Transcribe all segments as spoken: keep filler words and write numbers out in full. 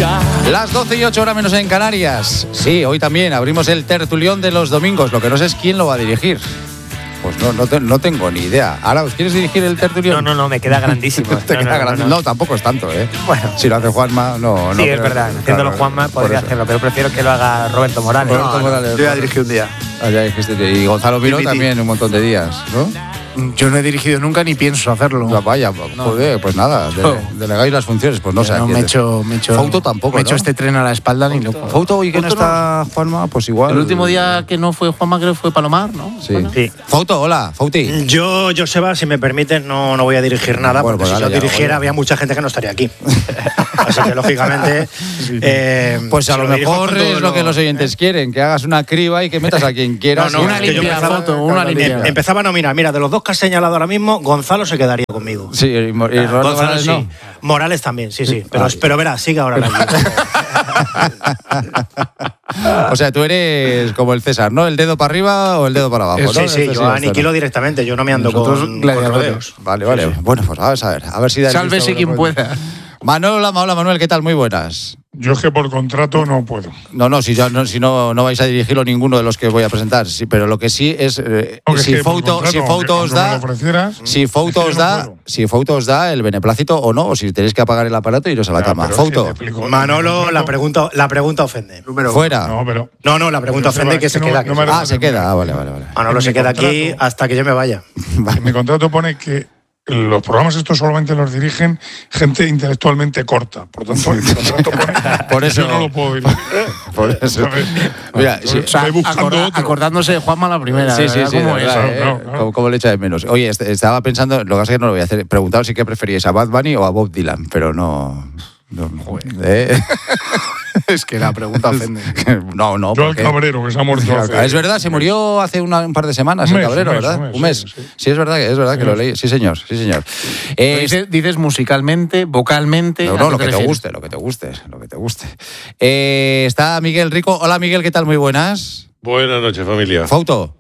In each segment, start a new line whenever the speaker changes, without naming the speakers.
Las doce y ocho horas menos en Canarias. Sí, hoy también abrimos el tertulión de los domingos. Lo que no sé es quién lo va a dirigir. Pues no, no, te, no tengo ni idea. Ahora, ¿os quieres dirigir el tertulión?
No, no, no, me queda grandísimo.
Te
no,
queda
no,
grande.
no, no.
No, tampoco es tanto, ¿eh?
Bueno.
Si lo hace Juanma, no.
Sí,
no
es
creo,
verdad. Haciéndolo
claro,
Juanma podría hacerlo, pero prefiero que lo haga Roberto Morales.
Roberto
No,
Morales.
Yo ya dirigí un día.
Ah, ya dijiste, y Gonzalo Miró
Dimití.
también un montón de días, ¿no?
Yo no he dirigido nunca ni pienso hacerlo.
No, vaya, joder, pues nada, de, delegáis las funciones, pues no sé.
no,
a quién
me he
de-
hecho, me he hecho,
Fouto tampoco,
me he hecho
¿no?
este tren a la espalda ni loco.
Fouto, hoy que no
Fouto
está Juanma, pues igual.
El último día que no fue Juanma, creo que fue Palomar, ¿no?
Sí.
Bueno.
Sí.
Fouto, hola, Fouti.
Yo, Joseba, si me permites, no, no voy a dirigir nada,
Bueno,
porque
pues
si
dale
lo
ya,
dirigiera
bueno.
había mucha gente que no estaría aquí. Así que, lógicamente... eh,
Pues a
si
lo
dirijo
mejor
con todo
es lo que los oyentes quieren, que hagas una criba y que metas a quien quieras.
No, no,
Y-
es que yo
limpia
empezaba-
foto, una
em-
limpia.
Empezaba a nominar. Mira, de los dos que has señalado ahora mismo, Gonzalo se quedaría conmigo.
Sí, y, Mo- y Roberto
Gonzalo
Morales
sí.
no.
Morales también, sí, sí. Pero,
Vale.
pero verás, sigue ahora la
O sea, tú eres como el César, ¿no? El dedo para arriba o el dedo para abajo, ¿no?
Sí, sí,
Este
yo
esto,
aniquilo
¿no?
directamente. Yo no me ando
Nosotros
con, con
gladiadores.
rodeos.
Vale, vale. Bueno, pues vamos a ver. A ver si da el
Sálvese
visto
quien
bueno.
pueda.
Manolo Lama, hola Manuel, ¿qué tal? Muy buenas.
Yo es que por contrato no puedo.
No, no, si, ya no, si no, no vais a dirigirlo ninguno de los que voy a presentar. Sí, pero lo que sí es. eh,
Aunque es
si
que por
Fouto,
contrato,
si
aunque-
Fouto os
aunque me
da.
lo ofrecieras,
Si Fouto
es que
os
yo no
da,
puedo.
si Fouto os da el beneplácito o no, o si tenéis que apagar el aparato e iros a la
Ya,
cama.
pero
Fouto,
si te explico,
Manolo,
el
la
contrato-
pregunta, la pregunta ofende.
Número
fuera.
No, pero.
No, no, la pregunta
Pero,
ofende
Seba,
que
es
se
que no-
queda
no
aquí.
me
Ah, se queda. Ah, vale, vale, vale.
Manolo
en
se
mi
queda aquí
contrato-
hasta que yo me vaya.
En mi contrato pone que los programas estos solamente los dirigen gente intelectualmente corta. Por tanto, en mi contrato pone
Por eso-
yo no lo puedo dirigir.
Por eso.
¿Sabes?
Mira, sí,
Estoy
O sea,
buscando
acorda-
otro.
acordándose de Juanma la primera.
Sí, sí,
¿verdad?
sí,
¿Cómo
de
es?
verdad,
Claro,
eh,
claro, claro.
Como, como le echa de menos. Oye, est- estaba pensando, lo que pasa es que no lo voy a hacer, preguntaros si qué preferíais, a Bad Bunny o a Bob Dylan, pero no. no ¿eh?
Es que la pregunta ofende.
no, no.
Yo al
porque-
Cabrero, que se ha muerto hace-
Es verdad, se murió hace una- un par de semanas
Un
el
mes,
Cabrero,
un mes,
¿verdad?
un mes,
Un mes.
sí, sí.
Sí, es verdad que es verdad que lo leí. Sí, señor, sí, señor. Eh,
Dices, dices musicalmente, vocalmente.
no,
¿a
no,
qué
lo que te
refieres?
guste, lo que te guste, lo que te guste. Eh, está Miguel Rico. Hola, Miguel, ¿qué tal? Muy buenas.
Buenas noches, familia.
Fouto,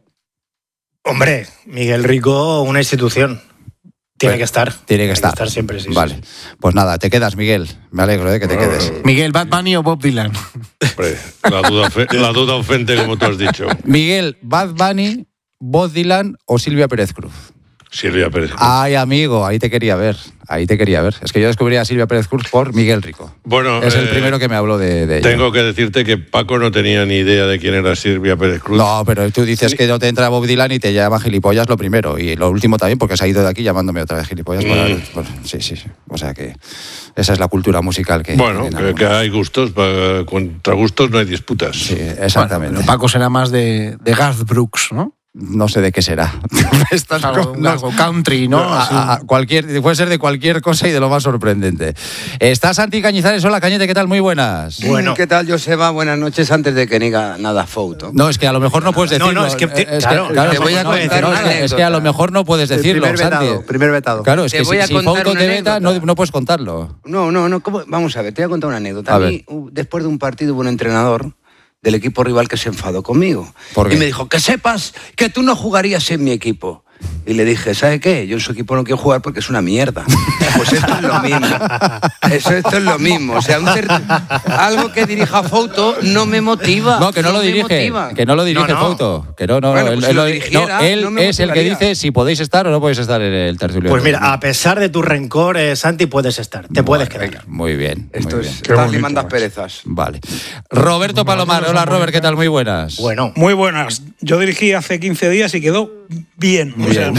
Hombre, Miguel Rico, una institución. Tiene
Pues,
que estar.
tiene que estar.
siempre, sí. sí,
vale.
sí.
Pues nada, te quedas, Miguel. Me alegro de que te
Bueno,
quedes.
Miguel, Bad Bunny o Bob Dylan.
Hombre, la duda, ofe- la duda ofende, como tú has dicho.
Miguel, Bad Bunny, Bob Dylan o Silvia Pérez Cruz.
Silvia Pérez.
Ay, amigo, ahí te quería ver. Ahí te quería ver. Es que yo descubrí a Silvia Pérez Cruz por Miguel Rico.
Bueno,
Es el
eh,
primero que me habló de, de ella.
Tengo que decirte que Paco no tenía ni idea de quién era Silvia Pérez Cruz.
No, pero tú dices que no te entra Bob Dylan y te llama gilipollas lo primero. Y lo último también, porque se ha ido de aquí llamándome otra vez gilipollas.
Mm.
Por- por- sí, sí, sí. O sea que esa es la cultura musical que...
Bueno,
tienen
creo que
algunos.
hay gustos, pa- contra gustos no hay disputas.
Sí, exactamente.
Bueno, Paco será más de, de Garth Brooks, ¿no?
No sé de qué será. Estas
Algo,
cosas-
algo country, ¿no?
A-
Así.
a- a cualquier, puede ser de cualquier cosa y de lo más sorprendente. Está Santi Cañizares. Hola, Cañete, ¿qué tal? Muy buenas.
Bueno.
¿Qué tal, Joseba? Buenas noches. Antes de que diga nada, Fouto.
No, es que a lo mejor no puedes
No,
decirlo.
no, es que te-
Es
claro,
te voy a
no,
contar
no,
una
es que- es que
anécdota.
a lo mejor no puedes
El
decirlo,
primer vetado,
Santi.
primer vetado.
Claro, es
Te
que
voy
si,
a
si
contar
Fouto
una
te veta, no,
anécdota.
no puedes contarlo.
No, no, no. ¿cómo? Vamos a ver, te voy a contar una anécdota.
A
A,
ver.
mí, uh, después de un partido, hubo un entrenador del equipo rival que se enfadó conmigo.
¿Por qué?
Y me dijo, que sepas que tú no jugarías en mi equipo. Y le dije, ¿sabe qué? Yo en su equipo no quiero jugar porque es una mierda. Pues esto es lo mismo. Eso, esto es lo mismo. O sea, un cer- algo que dirija Fouto no me motiva.
No, que no, lo
me
dirige.
motiva.
Que no lo dirige
No, no.
Fouto. Que no, no,
Bueno,
él,
pues si
él
lo
lo-
dirigiera,
no, él
no me
es el que
motivaría.
dice si podéis estar o no podéis estar en el tertulión.
Pues mira, a pesar de tu rencor, eh, Santi, puedes estar. Te puedes quedar.
Muy bien,
Esto
muy
es,
bien.
Qué
estás
bonito,
limando
macho.
perezas.
Vale. Roberto Palomar. Hola, Robert, ¿qué tal? Muy buenas.
Bueno,
Muy buenas. Yo dirigí hace quince días y quedó bien. O sea,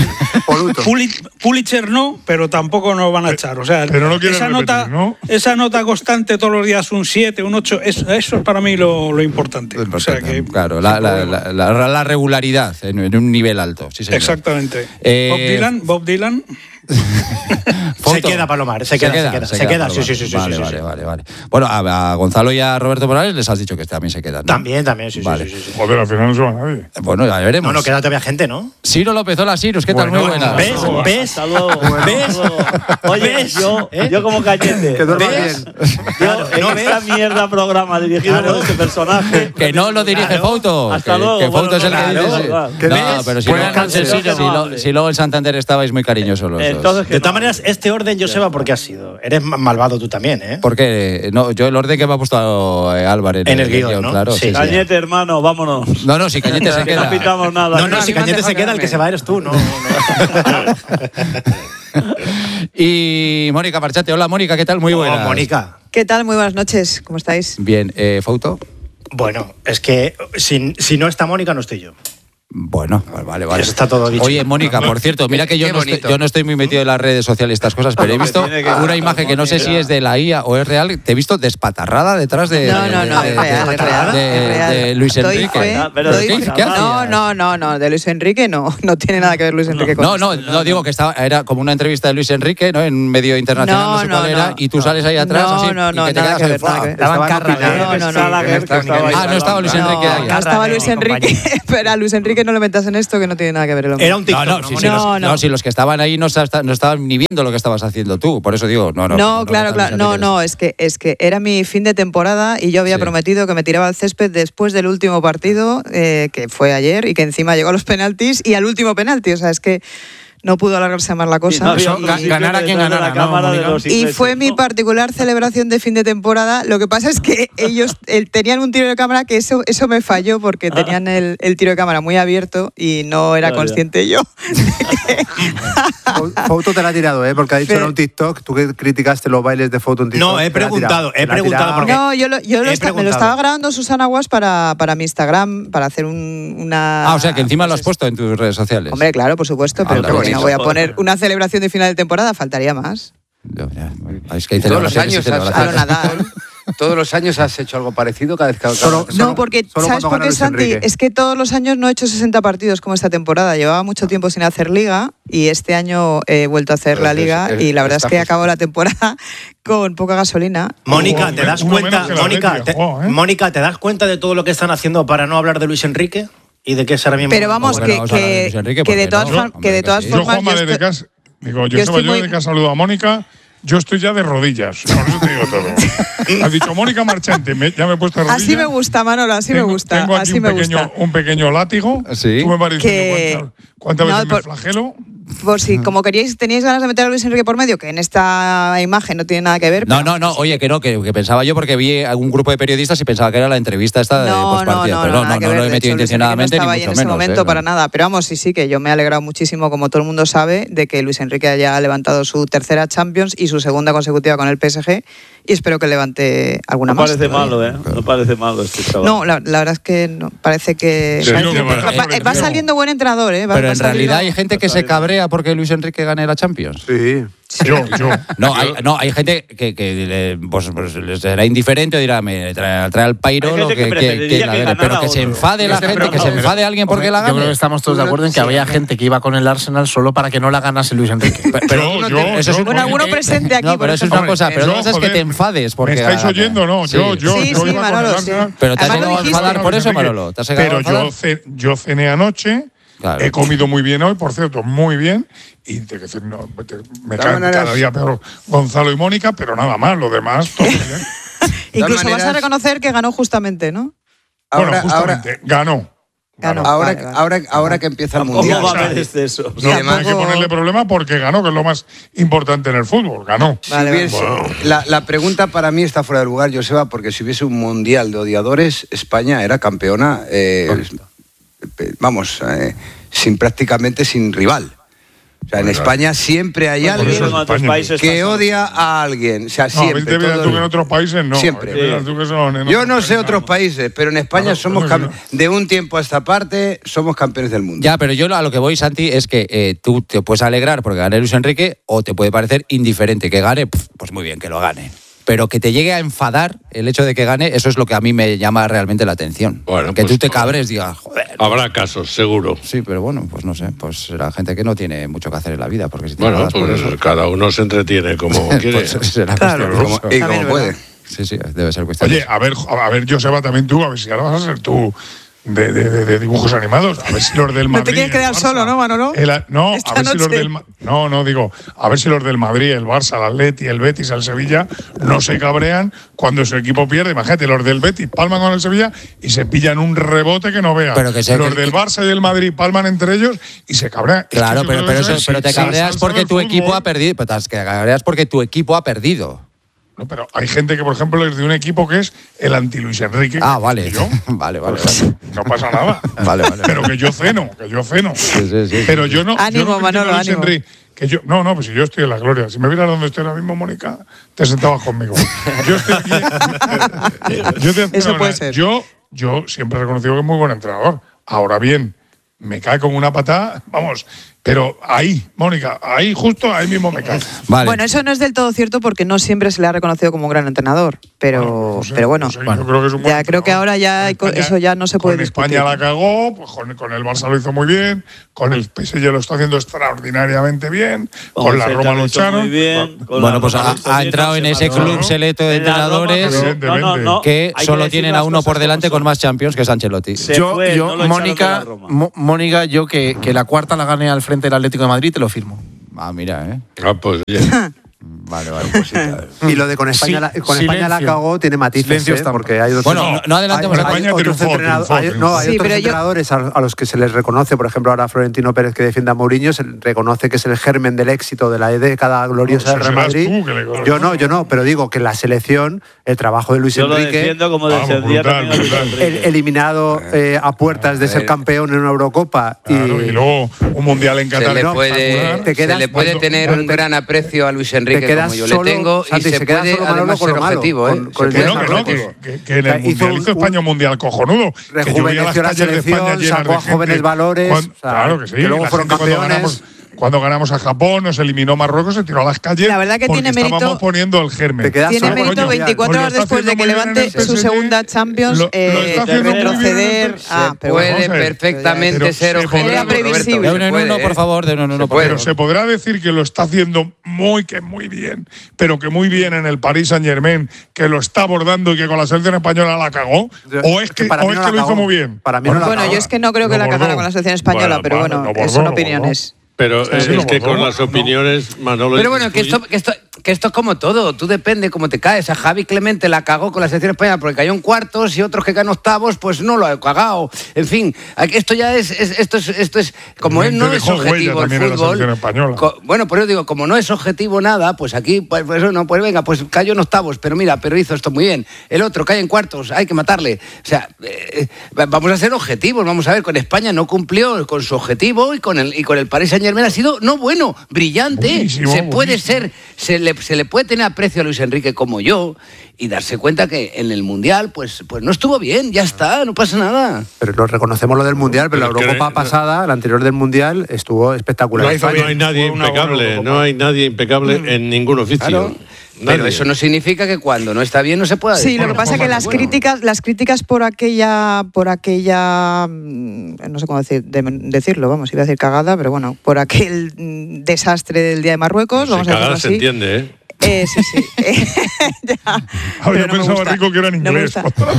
Puli- Pulitzer no, pero tampoco nos van a echar. O sea,
Pero no quieres
esa,
repetir,
nota,
¿no?
esa nota constante todos los días, un siete, un ocho, eso, eso es para mí lo, lo importante. O sea que,
claro, la, la, la, la- la regularidad en, en un nivel alto. Sí, señor.
exactamente.
Eh,
Bob Dylan, Bob Dylan.
se
Fouto.
queda Palomar, se queda, se queda. Se queda, sí,
Palomar.
sí, sí, sí.
Vale,
sí,
vale,
sí.
vale, vale. Bueno, a, a Gonzalo y a Roberto Morales les has dicho que también se quedan, ¿no?
También, también, sí, sí,
Vale.
sí, sí, sí.
Joder, al final no se va nadie.
Bueno, ya veremos.
No, no, queda todavía gente, ¿no?
Ciro López, hola, Cirus, ¿qué tal?
Bueno,
Muy buenas.
¿Ves? ¿Ves?
Hasta luego.
¿Ves?
Hasta luego. Oye,
¿Ves?
yo,
¿Eh?
yo como cachete.
Que duermas
¿Ves?
bien.
Yo,
¿no
en esta
ves?
mierda programa dirigido
Claro.
por este personaje.
Que no lo dirige
Claro.
Fouto.
Hasta
que,
luego,
que Fouto
bueno,
es el que
claro,
dice. sí.
claro.
¿Qué
No,
ves?
pero si
Buenas
luego,
noches,
si,
Ciro.
si lo- si luego en Santander estabais muy cariñosos los dos.
Entonces,
De todas
no.
maneras, este orden, Joseba, ¿por qué has sido? Eres ma- malvado tú también, ¿eh?
Porque no, yo el orden que me ha puesto eh, Álvaro en,
En el guión, ¿no?
claro.
Sí.
Sí, sí.
Cañete, hermano, vámonos.
No, no, si Cañete se
Que no
queda.
pitamos nada.
No, no, si
me han
Cañete
dejado
se queda, el que
quedarme.
se va eres tú, ¿no?
Y Mónica Marchate. Hola, Mónica, ¿qué tal? Muy buenas.
Oh, Mónica.
¿Qué tal? Muy buenas noches. ¿Cómo estáis?
Bien, eh, ¿Fouto?
Bueno, es que si, si no está Mónica, no estoy yo.
Bueno, vale, vale.
Eso está todo dicho.
Oye, Mónica, por cierto, mira que yo
Qué
no, estoy,
bonito.
yo no estoy muy metido en las redes sociales y estas cosas, pero he visto
tiene que
una
estar,
imagen que no sé si es de la I A o es real. Te he visto despatarrada detrás de,
No, no, no,
de,
es real, es real.
de-
es real.
de Luis
Doy
Enrique.
fe,
Ah, pero
doy
¿qué-
fe.
qué
no,
hacías?
no, no, no, de Luis Enrique no, no tiene nada que ver Luis Enrique con
No, no,
esto.
no digo que estaba, era como una entrevista de Luis Enrique, ¿no? En un medio internacional, no,
No,
sé
no,
cuál era,
no.
y tú sales ahí atrás
No,
así
no,
y
no,
que te
nada
quedas
que
ahí,
ver, nada
¡fua!
que ver.
Estaban Carragher,
No, no, no,
Gallagher,
no.
que estaba ahí.
Ah, no estaba Luis Enrique ahí.
No estaba Luis
y
Enrique, pero a Luis Enrique no le metas en esto que no tiene nada que ver el hombre.
Era un TikTok,
No,
¿no?
no, sí,
Mónica?
sí, los,
No,
no,
no.
si los que estaban ahí no, sa- no estaban ni viendo lo que estabas haciendo tú, por eso digo, no, no.
No, claro,
no,
claro. No, no, es que, es que era mi fin de temporada y yo había
Sí.
prometido que me tiraba al césped después del último partido, eh, que fue ayer, y que encima llegó a los penaltis y al último penalti. O sea, es que no pudo alargarse más la
Y
cosa.
no había
Eso,
otro
ga-
sitio
ganar a
que
quien
detrás de la
ganara, ¿no,
cámara de
Mónica?
los
Y
ingleses,
fue mi
¿no?
particular celebración de fin de temporada. Lo que pasa es que ellos eh, tenían un tiro de cámara que eso, eso me falló porque tenían el, el tiro de cámara muy abierto y no era
Ya, ya.
consciente yo.
Foto te la ha tirado, ¿eh? Porque ha dicho
Pero-
era un TikTok. Tú que criticaste los bailes de foto en TikTok.
No, he
te la ha
preguntado,
tirado.
he
Te la ha
preguntado
tirado.
porque-
No, yo, lo, yo lo
He
esta- me lo
preguntado.
estaba grabando Susana Guas para, para mi Instagram, para hacer un- una...
Ah, o sea, que encima lo has
pues,
puesto en tus redes sociales.
Hombre, claro, por supuesto, pero
Anda,
que
qué
no
bonito.
voy a poner una celebración de final de temporada, faltaría más.
Yo, ya, es que hay
Todos los
celebraciones y
años has,
A lo
celebraciones.
Nadal.
todos los años has hecho algo parecido cada vez que
Solo-
No, porque,
solo
¿sabes
cuando
por
gana
qué,
Luis
Santi?
Enrique.
Es que todos los años no he hecho sesenta partidos como esta temporada. Llevaba mucho tiempo sin hacer liga y este año he vuelto a hacer
Pero
la
es-
liga
es-
y la verdad es
está
que
justo.
acabo la temporada con poca gasolina.
Mónica,
Uno
¿te das
menos
cuenta?
que la
Mónica,
Atleti,
te,
jo, ¿eh?
Mónica, ¿te das cuenta de todo lo que están haciendo para no hablar de Luis Enrique? Y de que es ahora mismo.
Pero vamos,
Hombre,
que,
no vamos a hablar de
que,
Luis Enrique,
que de
¿por qué
todas,
no?
form-
Hombre,
que de
que
todas
sí.
Yo,
formas...
Juan
yo estoy-
Maledecas, digo, yo,
yo
Seba,
estoy
yo
muy-
desde que has saludado a Mónica, yo estoy ya de rodillas. Con eso te digo todo. Has dicho Mónica Marchante, me- ya me he puesto de rodillas.
Así me gusta, Manolo, así
Tengo-
me gusta.
Tengo aquí
así
un
me
pequeño,
gusta.
un pequeño látigo.
Sí.
Tú me vas diciendo
Que-
cuántas, cuántas
No,
veces
por-
me flagelo.
Por si, como queríais, teníais ganas de meter a Luis Enrique por medio, que en esta imagen no tiene nada que ver.
No,
pero-
no, no, oye, que no, que, que pensaba yo porque vi a un grupo de periodistas y pensaba que era la entrevista esta de
No, no,
postpartido.
no,
pero
no,
no,
nada
no,
que
no
ver.
lo he
De
metido
hecho, Luis Enrique
intencionadamente
no estaba
ni
ahí
mucho
en ese
menos.
momento
¿eh?
para nada. Pero vamos, sí, sí, que yo me he alegrado muchísimo, como todo el mundo sabe, de que Luis Enrique haya levantado su tercera Champions y su segunda consecutiva con el P S G y espero que levante alguna
No
más.
parece malo, ¿eh? No parece malo este chaval.
No, la, la verdad es que no, parece que...
Sí,
parece
no,
que-
bueno,
va, va- va saliendo buen entrenador, ¿eh? Va-
Pero
va
en
saliendo-
realidad hay gente que se cabrea porque Luis Enrique gane la Champions.
Sí.
Yo, yo.
No, hay, no, hay gente que, que le- pues, pues, les será indiferente o dirá, me trae, trae al Pairo
Hay
lo
gente
que,
que
que-
preferiría
que la
que
gane.
ganara
Pero que se
otro.
enfade la
Este
gente, que se
programa-
enfade alguien porque la
Yo creo que
gane.
estamos todos de acuerdo en que había gente que iba con el Arsenal solo para que no la ganase Luis Enrique.
Pero
yo, yo,
eso es
yo,
un-
Bueno, alguno presente aquí,
No,
por
pero eso es una
ejemplo.
cosa. Pero
Yo,
otra cosa es que
joder,
te enfades porque
¿Me estáis
gane.
oyendo? No,
Sí.
yo, yo,
Sí,
yo
sí,
iba con
Manolo,
el
sí.
Arsenal.
Pero te has
Además lo
llegado a
dijiste.
enfadar por eso, Manolo. ¿Te has llegado a
Pero
enfadar?
yo, ce- yo cené anoche,
Claro.
he comido muy bien hoy, por cierto, muy bien, y te, que decir, no, te- me
todas
caen
maneras-
cada día peor Gonzalo y Mónica, pero nada más, lo demás, todo bien.
Incluso vas a
maneras-
reconocer que ganó justamente, ¿no?
Bueno,
Ahora, ahora,
justamente, ganó.
Ganó.
ahora,
Vale, vale.
ahora, ahora que empieza el
Tampoco
Mundial.
va a haber exceso.
No, no hay que
Tampoco-
ponerle problema porque ganó, que es lo más importante en el fútbol, ganó.
Si
Vale, vale.
hubiese- la, la pregunta para mí está fuera de lugar, Joseba, porque si hubiese un mundial de odiadores, España era campeona, eh, eh, vamos, eh, sin prácticamente sin rival. O sea, en
Bueno,
España siempre hay
por
alguien
eso
En otros
España.
países
que
pasa.
odia a alguien. O sea,
No,
siempre.
vete, verás
todo
tú
el-
que en otros países no.
Siempre.
Vete, verás tú que son en
Yo
otros
no sé
países,
otros
no.
países, pero en España
Claro,
somos
bueno,
cam- de un tiempo a esta parte somos campeones del mundo.
Ya, pero yo a lo que voy, Santi, es que eh, tú te puedes alegrar porque gane Luis Enrique o te puede parecer indiferente que gane, pf, pues muy bien, que lo gane. Pero que te llegue a enfadar el hecho de que gane, eso es lo que a mí me llama realmente la atención.
Bueno,
que
pues,
tú te
pues,
cabres, digas, joder.
Habrá casos, seguro.
Sí, pero bueno, pues no sé, pues será gente que no tiene mucho que hacer en la vida, porque si te
Bueno,
enfadas por
pues
eso,
cada uno se entretiene como quiere.
pues será
Claro.
cuestión de
Como-
eso.
y como
También,
puede.
¿verdad?
Sí, sí, debe ser cuestión de
Oye,
eso.
a ver, a ver, Joseba, también tú, a ver si ahora vas a ser tú de, de, de, de dibujos animados. A ver si los del Madrid.
No te quieres quedar
Barça,
solo, ¿no, Manolo?
El, no,
Esta
a ver
noche.
si los del. No, no, digo, a ver si los del Madrid, el Barça, el Atleti, el Betis, el Sevilla, no se cabrean cuando su equipo pierde. Imagínate, los del Betis palman con el Sevilla y se pillan un rebote que no veas.
Pero que se-
los
que-
del Barça y el Madrid palman entre ellos y se cabrean.
Claro,
Es que
pero,
yo
pero,
creo que
eso- pero
es
te
la
cabreas
salsa
porque
del
tu equipo
fútbol.
ha perdido. Pero te cabreas porque tu equipo ha perdido.
No, pero hay gente que, por ejemplo, es de un equipo que es el anti-Luis Enrique.
Ah, vale.
Yo,
vale, vale,
pues,
vale.
no pasa nada.
Vale, vale.
Pero que yo ceno, que yo ceno.
Sí, sí, sí.
Pero yo no.
Ánimo,
yo no critico
Manolo,
a Luis
ánimo.
Enrique, que yo, no, no, pues si yo estoy en la gloria. Si me vieras donde estoy ahora mismo, Mónica, te sentabas conmigo. Yo estoy aquí. yo te-
Eso
no,
puede
no,
ser.
Yo, yo siempre he reconocido que es muy buen entrenador. Ahora bien, me cae como una patada, vamos. Pero ahí, Mónica, ahí justo, ahí mismo me cae.
Vale.
Bueno, eso no es del todo cierto porque no siempre se le ha reconocido como un gran entrenador. Pero
Bueno, no sé,
pero bueno,
no sé, yo creo que es un buen
ya creo que
entrenador.
ahora ya hay co-
España-
eso ya no se puede
Con
discutir.
España la cagó, pues con, con el Barça lo hizo muy bien, con el P S G lo está haciendo extraordinariamente bien, con, la
Celta
Roma
lo
lo
hizo
echaron.
muy bien, con
Bueno,
la
pues
Roma
ha,
lo hizo
ha
bien,
entrado
no
en
se
ese
marcó.
club selecto de
En la Roma,
entrenadores
pero- no, no, no,
que
hay
solo
decir
tienen
las
a uno
cosas
por
como
delante
son.
con más Champions, que es Ancelotti.
Se
yo,
fue,
yo
no lo echaron de
Mónica,
la Roma.
Mo- Mónica, yo que, que la cuarta la gane al frente del Atlético de Madrid, te lo firmo.
Ah, mira, ¿eh?
Ah, pues oye.
Vale, vale.
Y lo de con España,
Sí,
la, con España la
silencio.
cagó tiene matices,
Silencio
¿eh?
está.
Porque hay otros,
Bueno, no- no adelantemos.
hay, hay
España
otros
triunfó,
entrenado-
triunfó,
hay-
triunfó.
no, hay
Sí,
otros
pero yo-
entrenadores a, a los que se les reconoce, por ejemplo, ahora Florentino Pérez que defiende a Mourinho, se reconoce que es el germen del éxito de la década gloriosa
No,
del
eso
Real
serás
Madrid.
tú que le conoces.
Yo no, yo no, pero digo que la selección, el trabajo de Luis
Yo lo
Enrique,
defiendo como
Vamos,
defendía
brutal,
también a Luis
brutal.
Enrique.
el- eliminado eh, a puertas de
A
ser
ver.
campeón en una Eurocopa
Claro, y, luego un mundial en
Se
Qatar.
le
no,
puede,
espectacular. Te
se
quedas
le puede
cuando-
tener
cuando
un
te-
gran aprecio a Luis Enrique
te quedas
como yo
solo,
le tengo
Santi,
y se,
se queda
puede
solo Manolo
además
con
ser
lo malo,
objetivo,
con-
¿eh?
con el
Se
Que
puede
no,
ser
que no,
objetivo.
que, que- que en el
O sea, hizo
mundial hizo
un-
España un mundial cojonudo. Que yo veía las
rejuveneció la
calles de España
selección,
llenas
sacó
de
a jóvenes
gente.
valores,
Cuando-
o sea,
claro que sí.
que luego
la
fueron
gente cuando
campeones.
ganamos, cuando ganamos a Japón, nos eliminó Marruecos, se tiró a las calles.
La verdad que
porque
tiene mérito-
estábamos poniendo el germen.
Te quedas
Tiene
solo con
mérito
el Mundial.
veinticuatro
Pues lo
horas
está
después de
haciendo
que
muy bien en
levante
el
su
P S G,
segunda Champions,
lo- lo
eh,
está haciendo muy bien en el
retroceder.
P S G.
Ah,
Se
pero bueno.
puede
vamos a ver.
perfectamente
Pero
ser
se
objetivo,
podrá-
Era previsible.
Roberto,
De
se
uno en
puede,
uno, por
¿eh?
favor, de uno en uno,
Se
por
puede.
Pero
favor.
se podrá decir que lo está haciendo muy, que muy bien, pero que muy bien en el Paris Saint Germain, que lo está abordando y que con la selección española la cagó. ¿O es que,
para
o
mí
es
no
que
la
lo hizo
cagó.
muy bien?
Para mí no la
Bueno,
cagó.
yo es que no creo que
Lo
la
bordó.
cagara con la selección española,
Bueno,
pero
vale,
bueno,
lo bordó,
son
lo
opiniones.
Pero
Sí,
es
lo
que
bordó,
con las
no.
opiniones, Manolo.
Pero bueno, que esto, que, esto, que esto es como todo, tú depende cómo te caes. A Javi Clemente la cagó con la selección española porque cayó en cuartos y otros que caen octavos, pues no lo ha cagado. En fin, aquí esto ya es, es- esto es, esto es como él no
Clemente
es
dejó huella
objetivo el
también en la
fútbol.
selección española.
co- bueno, por eso digo, como no es objetivo nada, pues aquí, pues, pues no, pues venga, pues cayó en octavos, pero mira, pero hizo esto muy bien. El otro cae en cuartos, hay que matarle. O sea, eh, vamos a ser objetivos, vamos a ver, con España no cumplió con su objetivo y con el, y con el Paris Saint Germain ha sido, no bueno, brillante.
Buenísimo,
se puede
buenísimo.
ser, se le, se le puede tener aprecio a Luis Enrique como yo y darse cuenta que en el Mundial pues, pues no estuvo bien, ya está, no pasa nada.
Pero nos reconocemos lo del Mundial, pero,
Pero
la
que-
Eurocopa pasada, la anterior del Mundial, estuvo espectacular.
Lo hizo
No
bien.
hay nadie
Fue una buena
impecable,
Eurocopa.
no hay nadie impecable en ningún oficio.
Claro.
Nadie.
Pero eso no significa que cuando no está bien no se pueda decir.
Sí, lo que pasa es que
Bueno,
las
bueno.
críticas, las críticas por aquella, por aquella, mm, no sé cómo decir, de- decirlo, vamos, iba a decir cagada, pero bueno, por aquel mm, desastre del día de Marruecos,
Si
vamos a
cagada
decirlo
se
así.
entiende, ¿eh?
Eh, sí, sí. Ya,
Ahora
pero
yo
no me
pensaba,
gusta.
Rico, que era en
No me
inglés.
gusta.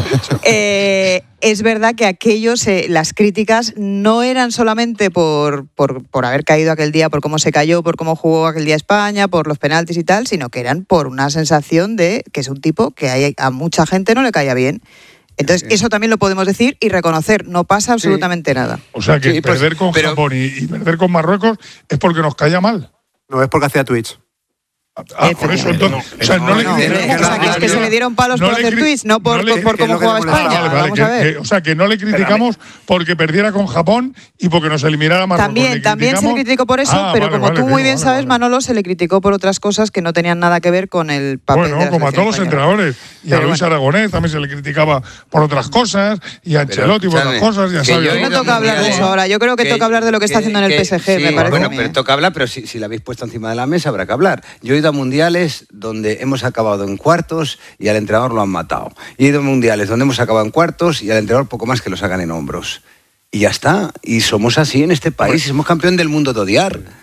Eh, es verdad que aquellos, eh, las críticas no eran solamente por, por, por haber caído aquel día, por cómo se cayó, por cómo jugó aquel día España, por los penaltis y tal, sino que eran por una sensación de que es un tipo que hay- a mucha gente no le caía bien. Entonces, eso también lo podemos decir y reconocer, no pasa absolutamente nada.
O sea que
Sí, pues,
perder con
pero-
Japón y, y perder con Marruecos es porque nos caía mal.
No es porque hacía Twitch.
Ah, por eso entonces. O sea, no, le
No,
criticamos.
o sea, que es que se le dieron palos
No
por
le
hacer
cri-
tweets, no por,
no le-
por
que es
cómo
lo que
jugaba
le molesta.
España.
Vale, vale,
Vamos
que-
a ver.
que- o sea, que no le criticamos porque perdiera con Japón y porque nos eliminara Marruecos.
También,
Le
también se le
criticamos-
criticó por eso,
Ah,
pero
vale,
como
vale,
tú muy
digo,
bien
vale,
sabes,
vale.
Manolo, se le criticó por otras cosas que no tenían nada que ver con el papel
Bueno,
de la
como a
selección
todos los
española.
entrenadores. Y
Pero
a Luis
bueno.
Aragonés también se le criticaba por otras cosas. Y a Ancelotti por otras
escúchame,
cosas. Ya
que
sabes.
yo he
No
ido a
toca hablar de
mundiales,
eso ahora. Yo creo que toca hablar de lo que está haciendo en el P S G,
sí,
me parece
Bueno,
a mí,
pero
¿eh?
toca hablar, pero si, si la habéis puesto encima de la mesa habrá que hablar. Yo he ido a mundiales donde hemos acabado en cuartos y al entrenador lo han matado. Y he ido a mundiales donde hemos acabado en cuartos y al entrenador poco más que lo sacan en hombros. Y ya está. Y somos así en este país. Somos campeón del mundo de odiar.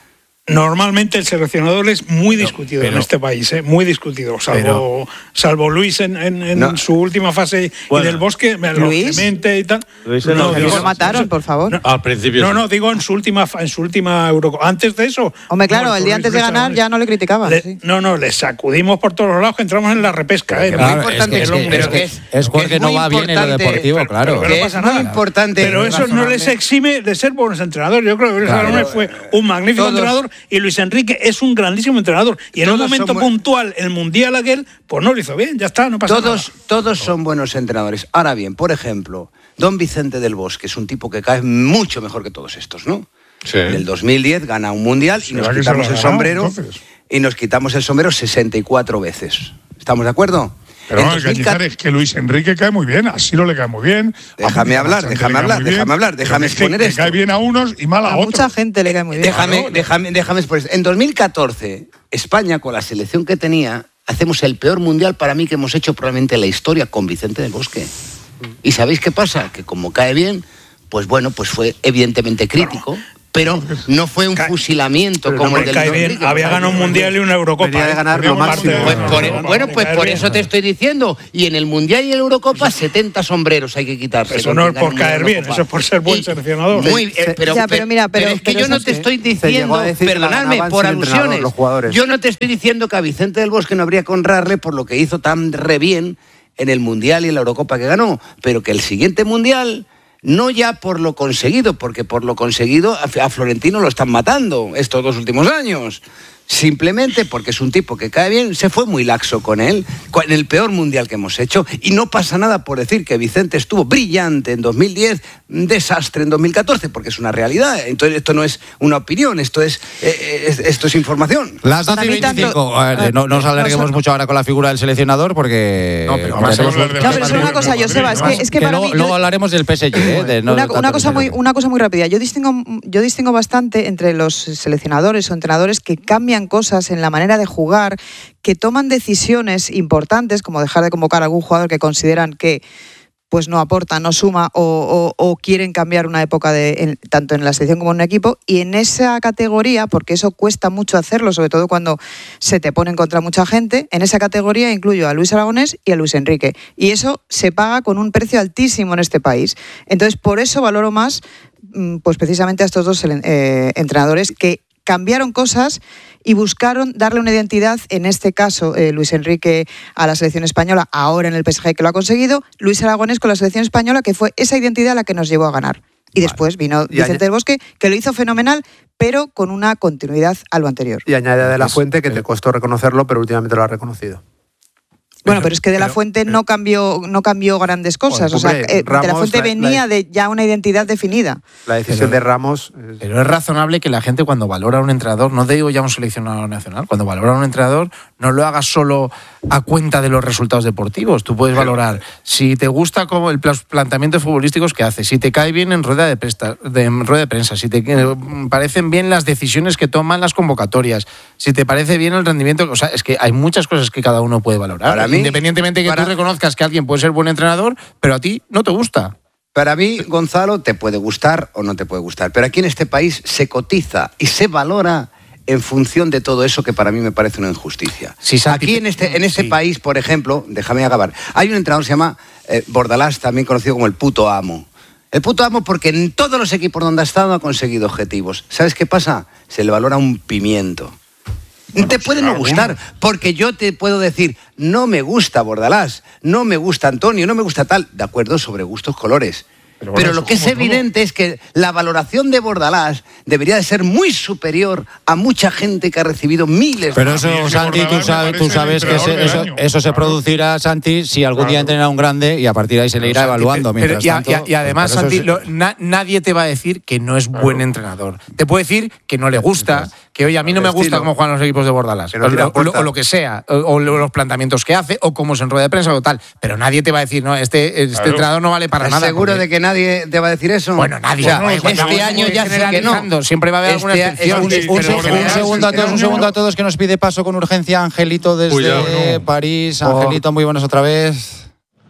Normalmente el seleccionador es muy discutido pero, en este país, ¿eh? Muy discutido, salvo, pero, salvo Luis en, en, en no. su última fase bueno, y del Bosque,
Luis
Clemente y tal.
Luis no, no, digo, lo mataron, por favor.
No, al principio.
No, no, digo en su última en su última Eurocopa. Antes de eso.
Hombre, claro, el día antes de ganar ya no le criticaban.
Le,
sí.
No, no, le sacudimos por todos los lados que entramos en la repesca. ¿eh?
Claro, es, que, es, que, es, que, es, es porque no va bien en lo deportivo,
pero,
claro.
Pero, pero no pasa nada. Importante.
Pero eso no les exime de ser buenos entrenadores. Yo creo que Luis Aragonés fue un magnífico todos, entrenador y Luis Enrique es un grandísimo entrenador. Y en un momento puntual, el mundial aquel, pues no lo hizo bien, ya está, no pasa
todos,
nada.
Todos son buenos entrenadores. Ahora bien, por ejemplo, don Vicente del Bosque es un tipo que cae mucho mejor que todos estos, ¿no?
Sí.
En el dos mil diez gana un mundial y nos quitamos el sombrero. Entonces? Y nos quitamos el sombrero sesenta y cuatro veces. ¿Estamos de acuerdo?
Pero no, Cañizares, es que Luis Enrique cae muy bien, así no le cae muy bien.
Déjame hablar, déjame hablar, déjame hablar, déjame exponer esto.
Le cae bien a unos y mal a, a otros.
Mucha gente le cae muy bien.
Déjame, claro. déjame, déjame exponer esto. En dos mil catorce, España, con la selección que tenía, hacemos el peor mundial para mí que hemos hecho probablemente en la historia con Vicente del Bosque. ¿Y sabéis qué pasa? Que como cae bien, pues bueno, pues fue evidentemente crítico. Claro. Pero no fue un fusilamiento como el del
Enrique. Había ganado un mundial y una Eurocopa.
Venía de ganar lo máximo.
Pues por, bueno, pues por eso te estoy diciendo. Y en el mundial y en la Eurocopa, setenta sombreros hay que quitarse.
Eso no es por caer bien, eso es por ser buen seleccionador.
Muy, eh, pero,
ya, pero, mira, pero,
pero es que
pero
yo no te estoy diciendo,
decir
perdonadme, por alusiones. Yo no te estoy diciendo que a Vicente del Bosque no habría que honrarle por lo que hizo tan re bien en el mundial y en la Eurocopa que ganó, pero que el siguiente mundial, no ya por lo conseguido, porque por lo conseguido a Florentino lo están matando estos dos últimos años. Simplemente porque es un tipo que cae bien, se fue muy laxo con él, en el peor mundial que hemos hecho, y no pasa nada por decir que Vicente estuvo brillante en dos mil diez, un desastre en dos mil catorce, porque es una realidad. Entonces esto no es una opinión, esto es, eh, esto es información.
Las doce y veinticinco, a ver, no, no nos alarguemos mucho ahora con la figura del seleccionador, porque...
No, pero,
tenemos...
no, pero es una cosa, Joseba, es que, es que, que para
no,
mí...
Luego hablaremos del P S G, ¿eh? De, no
una, una, cosa muy, una cosa muy rápida. Yo distingo, yo distingo bastante entre los seleccionadores o entrenadores que cambian cosas en la manera de jugar, que toman decisiones importantes, como dejar de convocar a algún jugador que consideran que pues no aporta, no suma, o, o, o quieren cambiar una época de, en, tanto en la selección como en un equipo, y en esa categoría, porque eso cuesta mucho hacerlo, sobre todo cuando se te pone en contra mucha gente, en esa categoría incluyo a Luis Aragonés y a Luis Enrique, y eso se paga con un precio altísimo en este país. Entonces, por eso valoro más, pues precisamente a estos dos eh, entrenadores que cambiaron cosas y buscaron darle una identidad, en este caso eh, Luis Enrique a la selección española, ahora en el P S G que lo ha conseguido, Luis Aragonés con la selección española, que fue esa identidad la que nos llevó a ganar. Y después vino Vicente del Bosque, que lo hizo fenomenal, pero con una continuidad a lo anterior.
Y añade de la Fuente, que te costó reconocerlo, pero últimamente lo ha reconocido.
Bueno, pero es que De la Fuente no cambió no cambió grandes cosas. Bueno, hombre, o sea, eh, Ramos, De la Fuente la, venía la, de ya una identidad definida.
La decisión pero, de Ramos...
Es... Pero es razonable que la gente cuando valora a un entrenador, no digo ya un seleccionador nacional, cuando valora a un entrenador no lo hagas solo a cuenta de los resultados deportivos. Tú puedes valorar si te gusta como el planteamiento futbolísticos que hace, si te cae bien en rueda de, presta, de, en rueda de prensa, si te parecen bien las decisiones que toman las convocatorias, si te parece bien el rendimiento... O sea, es que hay muchas cosas que cada uno puede valorar. Para mí, independientemente que para... tú reconozcas que alguien puede ser buen entrenador, pero a ti no te gusta.
Para mí, Gonzalo, te puede gustar o no te puede gustar, pero aquí en este país se cotiza y se valora en función de todo eso que para mí me parece una injusticia. Sí, Santi, aquí en este, en este sí. país, por ejemplo, déjame acabar, hay un entrenador que se llama eh, Bordalás, también conocido como el puto amo. El puto amo porque en todos los equipos donde ha estado ha conseguido objetivos. ¿Sabes qué pasa? Se le valora un pimiento. Bueno, te puede no gustar, porque yo te puedo decir, no me gusta Bordalás, no me gusta Antonio, no me gusta tal, de acuerdo, sobre gustos, colores. Pero, bueno, Pero lo que es evidente todo. Es que la valoración de Bordalás debería de ser muy superior a mucha gente que ha recibido miles
Pero
de...
eso, Santi, Santi, tú sabes, tú sabes que ese, eso, eso se producirá, Santi, si algún claro. día entrena un grande y a partir de ahí se le irá Santi, evaluando.
Pero,
mientras
y,
tanto,
y, y además, Santi,
es...
lo, na, nadie te va a decir que no es claro. buen entrenador. Te puede decir que no le gusta, que oye, a mí no me gusta cómo juegan los equipos de Bordalás, no o, lo, o, o lo que sea, o, o los planteamientos que hace, o cómo se en rueda de prensa o tal. Pero nadie te va a decir, no, este, este claro. entrenador no vale para
¿Estás
nada.
seguro
porque...
de que nadie te va a decir eso?
Bueno, nadie.
O sea,
no,
este
no,
año ya sé que no.
Siempre va a haber alguna
este,
excepción.
Un, un, un, un segundo a todos, un segundo a todos que nos pide paso con urgencia Angelito desde Uy, no. París. Angelito, muy buenas otra vez.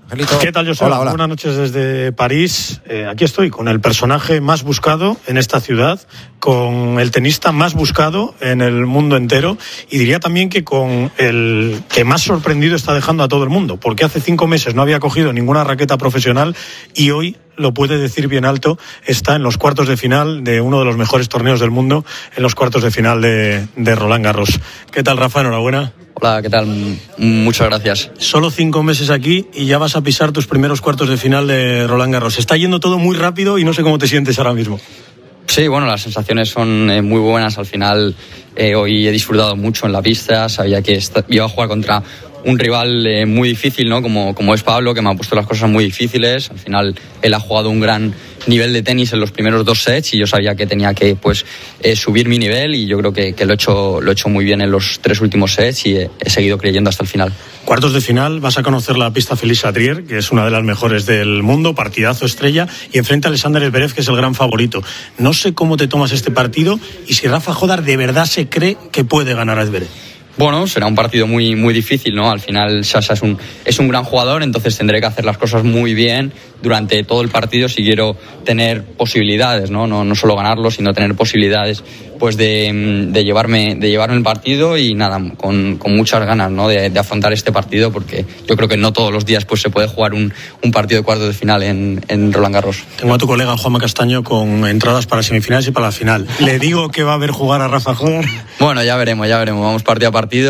Angelito.
¿Qué tal, José?
Hola, hola.
Buenas noches desde París. Eh, aquí estoy con el personaje más buscado en esta ciudad, con el tenista más buscado en el mundo entero y diría también que con el que más sorprendido está dejando a todo el mundo, porque hace cinco meses no había cogido ninguna raqueta profesional y hoy, lo puede decir bien alto, está en los cuartos de final de uno de los mejores torneos del mundo, en los cuartos de final de, de Roland Garros. ¿Qué tal, Rafa? Enhorabuena.
Hola, ¿qué tal? Muchas gracias.
Solo cinco meses aquí y ya vas a pisar tus primeros cuartos de final de Roland Garros. Está yendo todo muy rápido y no sé cómo te sientes ahora mismo.
Sí, bueno, las sensaciones son eh, muy buenas. Al final, eh, hoy he disfrutado mucho en la pista. Sabía que esta, iba a jugar contra un rival eh, muy difícil, ¿no? Como, como es Pablo, que me ha puesto las cosas muy difíciles. Al final, él ha jugado un gran nivel de tenis en los primeros dos sets y yo sabía que tenía que pues eh, subir mi nivel y yo creo que, que lo, he hecho, lo he hecho muy bien en los tres últimos sets y he, he seguido creyendo hasta el final.
Cuartos de final, vas a conocer la pista Félix Chatrier, que es una de las mejores del mundo, partidazo estrella, y enfrente a Alexander Zverev, que es el gran favorito. No sé cómo te tomas este partido y si Rafa Jodar de verdad se cree que puede ganar a Zverev.
Bueno, será un partido muy, muy difícil, ¿no? Al final Sasha es un, es un gran jugador, entonces tendré que hacer las cosas muy bien durante todo el partido si quiero tener posibilidades, ¿no? No, no solo ganarlo, sino tener posibilidades pues de, de, llevarme, de llevarme el partido y nada, con, con muchas ganas, ¿no? de, de afrontar este partido porque yo creo que no todos los días pues se puede jugar un, un partido de cuartos de final en, en Roland Garros.
Tengo a tu colega Juanma Castaño con entradas para semifinales y para la final. ¿Le digo que va a ver jugar a Rafa Jodar?
Bueno, ya veremos, ya veremos, vamos partido a partido.